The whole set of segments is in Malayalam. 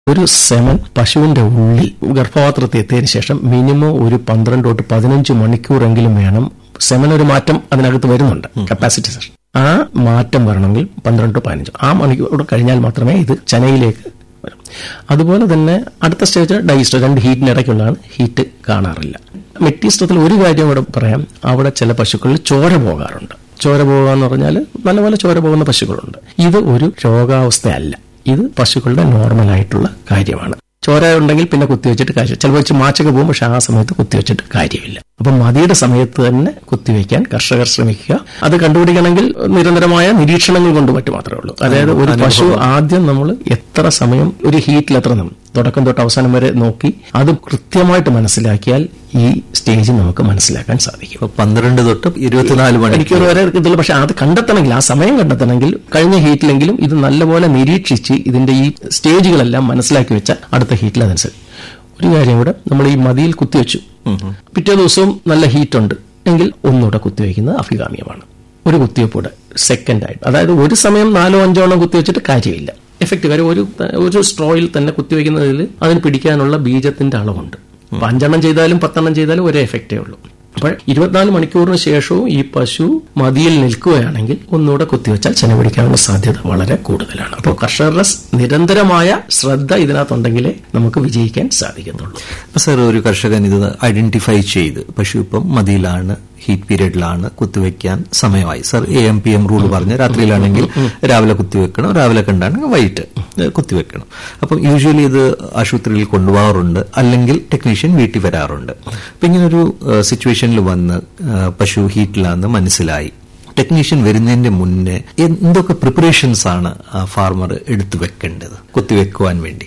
ഒരു സെമൻ പശുവിന്റെ ഉള്ളിൽ ഗർഭപാത്രത്തിൽ എത്തിയതിനു ശേഷം മിനിമം ഒരു 12 തൊട്ട് 15 മണിക്കൂറെങ്കിലും വേണം. സെമൻ ഒരു മാറ്റം അതിനകത്ത് വരുന്നുണ്ട്, കപ്പാസിറ്റി. ആ മാറ്റം വരണമെങ്കിൽ 12 to 15 ആ മണിക്കൂർ കഴിഞ്ഞാൽ മാത്രമേ ഇത് ചനയിലേക്ക് വരും. അതുപോലെ തന്നെ അടുത്ത സ്റ്റേജ് ഡൈസ്റ്റർ, 2 ഹീറ്റിനിടയ്ക്കുള്ളതാണ്. ഹീറ്റ് കാണാറില്ല. മെറ്റീസ്റ്റത്തിൽ ഒരു കാര്യം കൂടെ പറയാം. അവിടെ ചില പശുക്കളിൽ ചോര പോകാറുണ്ട്. ചോര പോകുക എന്ന് പറഞ്ഞാൽ നല്ലപോലെ ചോര പോകുന്ന പശുക്കളുണ്ട്. ഇത് ഒരു രോഗാവസ്ഥയല്ല, ഇത് പശുക്കളുടെ നോർമലായിട്ടുള്ള കാര്യമാണ്. ചോര ഉണ്ടെങ്കിൽ പിന്നെ കുത്തിവെച്ചിട്ട് കാര്യം, ചിലപ്പോൾ വെച്ച് മാച്ചൊക്കെ പോകും, പക്ഷെ ആ സമയത്ത് കുത്തിവെച്ചിട്ട് കാര്യമില്ല. അപ്പം മതിയുടെ സമയത്ത് തന്നെ കുത്തിവെക്കാൻ കർഷകർ ശ്രമിക്കുക. അത് കണ്ടുപിടിക്കണമെങ്കിൽ നിരന്തരമായ നിരീക്ഷണങ്ങൾ കൊണ്ട് പറ്റും മാത്രമേ ഉള്ളൂ. അതായത് ഒരു പശു ആദ്യം നമ്മൾ എത്ര സമയം ഒരു ഹീറ്റിൽ എത്ര തുടക്കം തൊട്ട് അവസാനം വരെ നോക്കി അത് കൃത്യമായിട്ട് മനസ്സിലാക്കിയാൽ ഈ സ്റ്റേജ് നമുക്ക് മനസ്സിലാക്കാൻ സാധിക്കും. 12 തൊട്ട് 24 മണിക്കൂർ വരെ ഇതില്ല. പക്ഷെ അത് കണ്ടെത്തണമെങ്കിൽ, ആ സമയം കണ്ടെത്തണമെങ്കിൽ കഴിഞ്ഞ ഹീറ്റിലെങ്കിലും ഇത് നല്ലപോലെ നിരീക്ഷിച്ച് ഇതിന്റെ ഈ സ്റ്റേജുകളെല്ലാം മനസ്സിലാക്കി വെച്ച അടുത്ത ഹീറ്റിൽ അതനുസരിച്ച്. ഒരു കാര്യം കൂടെ, നമ്മൾ ഈ മതിയിൽ കുത്തിവെച്ചു, പിറ്റേ ദിവസവും നല്ല ഹീറ്റുണ്ട് എങ്കിൽ ഒന്നുകൂടെ കുത്തിവെക്കുന്നത് അഭികാമ്യമാണ്. ഒരു കുത്തിവെപ്പൂടെ സെക്കൻഡായിട്ട്, അതായത് ഒരു സമയം 4-5 എണ്ണം കുത്തിവെച്ചിട്ട് കാര്യമില്ല. എഫക്റ്റ് കാര്യം ഒരു സ്ട്രോയിൽ തന്നെ കുത്തിവെക്കുന്നതിൽ അതിന് പിടിക്കാനുള്ള ബീജത്തിന്റെ അളവുണ്ട്. 5 എണ്ണം ചെയ്താലും 10 എണ്ണം ചെയ്താലും ഒരേ എഫക്റ്റേ ഉള്ളൂ. അപ്പോൾ 24 മണിക്കൂറിന് ശേഷവും ഈ പശു മതിയിൽ നിൽക്കുകയാണെങ്കിൽ ഒന്നുകൂടെ കുത്തിവെച്ചാൽ ചെന പിടിക്കാനുള്ള സാധ്യത വളരെ കൂടുതലാണ്. അപ്പോൾ കർഷകരുടെ നിരന്തരമായ ശ്രദ്ധ ഇതിനകത്തുണ്ടെങ്കിലേ നമുക്ക് വിജയിക്കാൻ സാധിക്കത്തുള്ളൂ. സർ, ഒരു കർഷകൻ ഇത് ഐഡന്റിഫൈ ചെയ്ത് പശു ഇപ്പം മതിയിലാണ്, ഹീറ്റ് പീരീഡിലാണ്, കുത്തിവെക്കാൻ സമയമായി. സർ, AM PM റൂൾ പറഞ്ഞ് രാത്രിയിലാണെങ്കിൽ രാവിലെ കുത്തിവെക്കണം, രാവിലെ കണ്ടാണെങ്കിൽ വൈകിട്ട് കുത്തിവെക്കണം. അപ്പം യൂഷ്വലി ഇത് ആശുപത്രിയിൽ കൊണ്ടുപോകാറുണ്ട്, അല്ലെങ്കിൽ ടെക്നീഷ്യൻ വീട്ടിൽ വരാറുണ്ട്. അപ്പൊ ഇങ്ങനൊരു സിറ്റുവേഷനിൽ വന്ന് പശു ഹീറ്റിലാണെന്ന് മനസ്സിലായി, ടെക്നീഷ്യൻ വരുന്നതിന്റെ മുന്നേ എന്തൊക്കെ പ്രിപ്പറേഷൻസ് ആണ് ഫാർമർ എടുത്തു വെക്കേണ്ടത് കുത്തിവെക്കുവാൻ വേണ്ടി?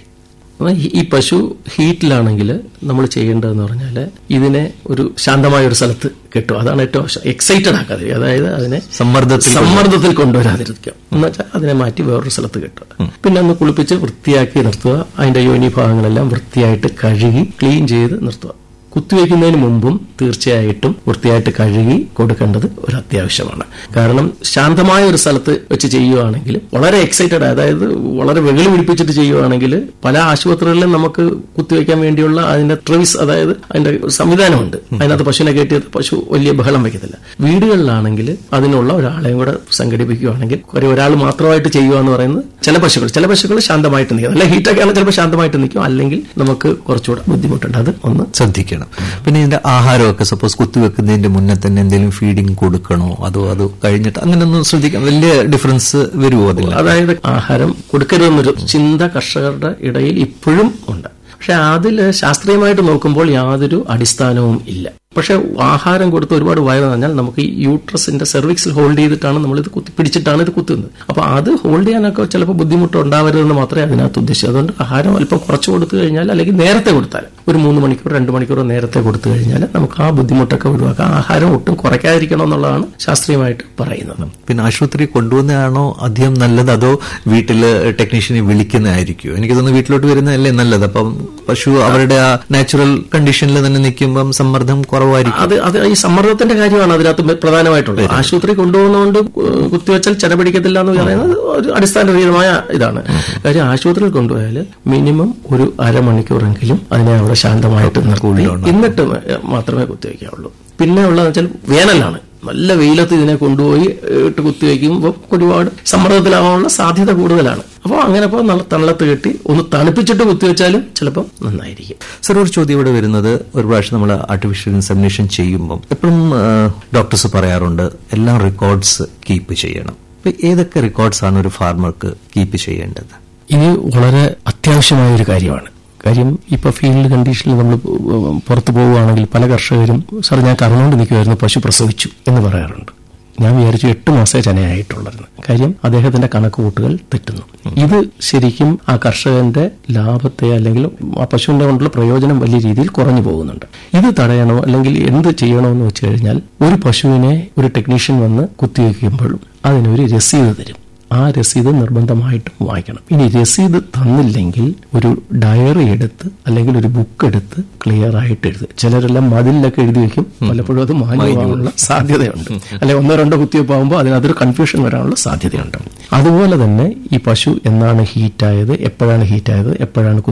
ഈ പശു ഹീറ്റിലാണെങ്കിൽ നമ്മൾ ചെയ്യേണ്ടതെന്ന് പറഞ്ഞാൽ ഇതിനെ ഒരു ശാന്തമായ ഒരു സ്ഥലത്ത് കെട്ടുക. അതാണ് ഏറ്റവും എക്സൈറ്റഡ് ആക്കാതെ, അതായത് അതിനെ സമ്മർദ്ദത്തിൽ കൊണ്ടുവരാതിരിക്കുക. എന്ന് വെച്ചാൽ അതിനെ മാറ്റി വേറൊരു സ്ഥലത്ത് കെട്ടുക. പിന്നെ ഒന്ന് കുളിപ്പിച്ച് വൃത്തിയാക്കി നിർത്തുക. അതിന്റെ യോനി ഭാഗങ്ങളെല്ലാം വൃത്തിയായിട്ട് കഴുകി ക്ലീൻ ചെയ്ത് നിർത്തുക. കുത്തിവെക്കുന്നതിന് മുമ്പും തീർച്ചയായിട്ടും വൃത്തിയായിട്ട് കഴുകി കൊടുക്കേണ്ടത് ഒരു അത്യാവശ്യമാണ്. കാരണം ശാന്തമായ ഒരു സ്ഥലത്ത് വെച്ച് ചെയ്യുകയാണെങ്കിൽ, വളരെ എക്സൈറ്റഡ്, അതായത് വളരെ വെകിളി പിടിപ്പിച്ചിട്ട് ചെയ്യുകയാണെങ്കിൽ പല ആശുപത്രികളിലും നമുക്ക് കുത്തിവെക്കാൻ വേണ്ടിയുള്ള അതിന്റെ ട്രിവിസ്, അതായത് അതിന്റെ സംവിധാനമുണ്ട്. അതിനകത്ത് പശുവിനെ കയറ്റിയത് പശു വലിയ ബഹളം വയ്ക്കത്തില്ല. വീടുകളിലാണെങ്കിൽ അതിനുള്ള ഒരാളെയും കൂടെ സംഘടിപ്പിക്കുകയാണെങ്കിൽ, ഒരാൾ മാത്രമായിട്ട് ചെയ്യുക എന്ന് പറയുന്നത് ചില പശുക്കൾ ശാന്തമായിട്ട് നിൽക്കും. നല്ല ഹീറ്റൊക്കെ ആണെങ്കിൽ ചിലപ്പോൾ ശാന്തമായിട്ട് നിൽക്കും, അല്ലെങ്കിൽ നമുക്ക് കുറച്ചുകൂടെ ബുദ്ധിമുട്ടുണ്ട്. അത് ഒന്ന് ശ്രദ്ധിക്കണം. പിന്നെ ഇതിന്റെ ആഹാരമൊക്കെ സപ്പോസ് കുത്തിവെക്കുന്നതിന്റെ മുന്നേ തന്നെ എന്തെങ്കിലും ഫീഡിങ് കൊടുക്കണോ, അതോ അത് കഴിഞ്ഞിട്ട് അങ്ങനെയൊന്നും ശ്രദ്ധിക്കാം? വലിയ ഡിഫറൻസ് വരുമോ അതിൽ? അതായത് ആഹാരം കൊടുക്കരുതെന്നൊരു ചിന്ത കർഷകരുടെ ഇടയിൽ ഇപ്പോഴും ഉണ്ട്. പക്ഷെ അതിൽ ശാസ്ത്രീയമായിട്ട് നോക്കുമ്പോൾ യാതൊരു അടിസ്ഥാനവും ഇല്ല. പക്ഷെ ആഹാരം കൊടുത്ത് ഒരുപാട് വയറ് പറഞ്ഞാൽ നമുക്ക് ഈ യൂട്രസിന്റെ സെർവിക്സിൽ ഹോൾഡ് ചെയ്തിട്ടാണ് നമ്മളിത് പിടിച്ചിട്ടാണ് ഇത് കുത്തുന്നത്. അപ്പൊ അത് ഹോൾഡ് ചെയ്യാനൊക്കെ ചിലപ്പോൾ ബുദ്ധിമുട്ട് ഉണ്ടാവരുതെന്ന് മാത്രമേ അതിനകത്ത് ഉദ്ദേശിച്ചു. അതുകൊണ്ട് ആഹാരം അല്പം കുറച്ച് കൊടുത്തു കഴിഞ്ഞാൽ, അല്ലെങ്കിൽ നേരത്തെ കൊടുത്താൽ ഒരു 3 മണിക്കൂർ 2 മണിക്കൂർ നേരത്തെ കൊടുത്തു കഴിഞ്ഞാൽ നമുക്ക് ആ ബുദ്ധിമുട്ടൊക്കെ ഒഴിവാക്കാം. ആഹാരം ഒട്ടും കുറയ്ക്കാതിരിക്കണം എന്നുള്ളതാണ് ശാസ്ത്രീയമായിട്ട് പറയുന്നത്. പിന്നെ ആശുപത്രി കൊണ്ടുവന്നതാണോ അധികം നല്ലത്, അതോ വീട്ടില് ടെക്നീഷ്യനെ വിളിക്കുന്നതായിരിക്കും? എനിക്ക് തോന്നുന്നു വീട്ടിലോട്ട് വരുന്നതല്ലേ നല്ലത്. അപ്പം പശു അവരുടെ ആ നാച്ചുറൽ കണ്ടീഷനിൽ തന്നെ നിൽക്കുമ്പം സമ്മർദ്ദം അത് ഈ സമ്മർദ്ദത്തിന്റെ കാര്യമാണ് അതിനകത്ത് പ്രധാനമായിട്ടുള്ളത്. ആശുപത്രി കൊണ്ടുപോകുന്നതുകൊണ്ട് കുത്തിവെച്ചാൽ ചെന പിടിക്കത്തില്ല എന്ന് പറയുന്നത് ഒരു അടിസ്ഥാനരഹിതമായ ഇതാണ്. കാര്യം ആശുപത്രിയിൽ കൊണ്ടുപോയാൽ മിനിമം ഒരു അരമണിക്കൂറെങ്കിലും അതിനെ അവിടെ ശാന്തമായിട്ട് നിർത്തി എന്നിട്ട് മാത്രമേ കുത്തിവെക്കാവുള്ളൂ. പിന്നെ ഉള്ളതെന്ന് വെച്ചാൽ വേനലാണ്, നല്ല വെയിലത്ത് ഇതിനെ കൊണ്ടുപോയി ഇട്ട് കുത്തിവെക്കുമ്പോൾ ഒരുപാട് സമ്മർദ്ദത്തിലാവാനുള്ള സാധ്യത കൂടുതലാണ്. അപ്പോൾ അങ്ങനെ തണലത്ത് കെട്ടി ഒന്ന് തണുപ്പിച്ചിട്ട് കുത്തിവെച്ചാലും ചിലപ്പോൾ നന്നായിരിക്കും. സർ, ഒരു ചോദ്യം ഇവിടെ വരുന്നത്, ഒരു പ്രാവശ്യം നമ്മൾ ആർട്ടിഫിഷ്യൽ ഇൻസെമിനേഷൻ ചെയ്യുമ്പം എപ്പോഴും ഡോക്ടേഴ്സ് പറയാറുണ്ട് എല്ലാം റെക്കോർഡ്സ് കീപ്പ് ചെയ്യണം. ഏതൊക്കെ റെക്കോർഡ്സ് ആണ് ഒരു ഫാർമർക്ക് കീപ്പ് ചെയ്യേണ്ടത്? ഇത് വളരെ അത്യാവശ്യമായ ഒരു കാര്യമാണ്. കാര്യം ഇപ്പൊ ഫീൽഡ് കണ്ടീഷനിൽ നമ്മൾ പുറത്തു പോവുകയാണെങ്കിൽ പല കർഷകരും, സാർ ഞാൻ കറന്നുകൊണ്ട് നിൽക്കുമായിരുന്നു, പശു പ്രസവിച്ചു എന്ന് പറയാറുണ്ട്. ഞാൻ വിചാരിച്ചു 8 മാസമേ ചനയായിട്ടുള്ളായിരുന്നു. കാര്യം അദ്ദേഹത്തിന്റെ കണക്കുകൂട്ടുകൾ തെറ്റുന്നു. ഇത് ശരിക്കും ആ കർഷകന്റെ ലാഭത്തെ, അല്ലെങ്കിൽ ആ പശുവിന്റെ കൊണ്ടുള്ള പ്രയോജനം വലിയ രീതിയിൽ കുറഞ്ഞു പോകുന്നുണ്ട്. ഇത് തടയണോ അല്ലെങ്കിൽ എന്ത് ചെയ്യണോ എന്ന് വെച്ച് കഴിഞ്ഞാൽ, ഒരു പശുവിനെ ഒരു ടെക്നീഷ്യൻ വന്ന് കുത്തിവെക്കുമ്പോഴും അതിനൊരു രസീത് തരും. ആ രസീത് നിർബന്ധമായിട്ടും വായിക്കണം. ഇനി രസീത് തന്നില്ലെങ്കിൽ ഒരു ഡയറി എടുത്ത് അല്ലെങ്കിൽ ഒരു ബുക്ക് എടുത്ത് ക്ലിയർ ആയിട്ട് എഴുതുക. ചിലരെല്ലാം മതിലൊക്കെ എഴുതി വെക്കും, പലപ്പോഴും അത് മാഞ്ഞുപോകാനുള്ള സാധ്യതയുണ്ട്. അല്ലെങ്കിൽ 1-2 കുത്തിവെപ്പാകുമ്പോൾ അതിനകത്തൊരു കൺഫ്യൂഷൻ വരാനുള്ള സാധ്യതയുണ്ട്. അതുപോലെ തന്നെ ഈ പശു എന്നാണ് ഹീറ്റായത്, എപ്പോഴാണ് ഹീറ്റായത്, എപ്പോഴാണ്